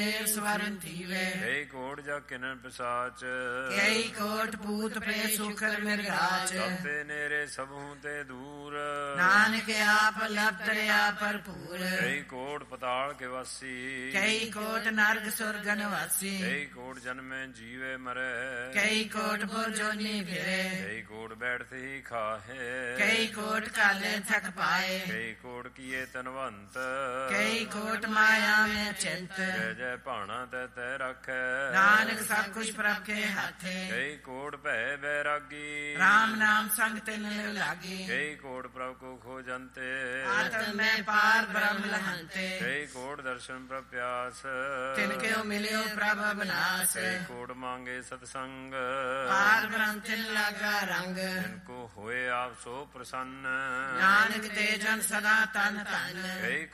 ਸਵਰਨ ਥੀਵੇ। ਕਈ ਕੋਟ ਜਾ ਕਿਨਨ ਪਿਸਾਚ, ਕਈ ਕੋਟ ਪੂਤ ਪੇ ਸੁਖਰ ਮਿਰਗਾਚ। ਸਭੇ ਨੇਰੇ ਸਭੂ ਤੇ ਦੂਰ, ਨਾਨਕ ਆਪ ਲਪਤਰਿਆ ਭਰਪੂਰ। ਕਈ ਕੋਟ ਪਤਾਲ ਕੇ ਵਾਸੀ, ਕਈ ਕੋਟ ਨਰਗ ਸੁਰਗਨ ਵਾਸੀ। ਕਈ ਕੋਟ ਜਨਮੇ ਜੀਵੇ ਮਰੇ, ਕਈ ਕੋਟ ਭੋਜੋਨੀ ਫਿਰੇ। ਕਈ ਕੋਟ ਬੈਠਤੇ ਹੀ ਖਾਹੇ, ਕਈ ਕੋਟ ਕਾਲੇ ਥਕ ਪਾਏ। ਕਈ ਕੋਟ ਕੀਏ ਤਨਵੰਤ, ਕਈ ਕੋਟ ਮਾਇਆ ਮੈਂ ਚਿੰਤ। ਜੈ ਜੈ ਭਾਣਾ ਤੈ ਤੈ ਰੱਖੈ, ਨਾਨਕ ਸਭ ਕੁਛ ਪ੍ਰਭ ਕੇ ਹਾਥੇ। ਕਈ ਕੋਟ ਭੈ ਬੈਰਾਗੀ, ਰਾਮ ਨਾਮ ਸੰਗ ਤਿਨ ਲਾਗੀ। ਕਈ ਕੋਟ ਪ੍ਰਭ ਕੋ ਖੋਜੰਤੇ, ਆਤਮ ਮੈਂ ਪਾਰ ਬ੍ਰਹਮ ਲਹੰਤੇ। ਕਈ ਕੋਟ ਦਰਸ਼ਨ ਪ੍ਰਭ ਪਿਆਸ, ਤਿਨ ਕਿਉ ਮਿਲਿਓ ਪ੍ਰਭ ਅਬਨਾਸ। ਕਈ ਕੋਟ ਮੰਗੇ ਸਤਸੰਗ, ਪਾਰ ਬ੍ਰਹਮ ਤਿਨ ਲਾਗਾ ਰੰਗ। ਤਿਨ ਕੋ ਹੋਏ ਆਪ ਸੋ ਪ੍ਰਸੰਨ, ਨਾਨਕ ਤੇ ਜਨ ਸਦਾ ਤਨ ਧਨ। ਕਈ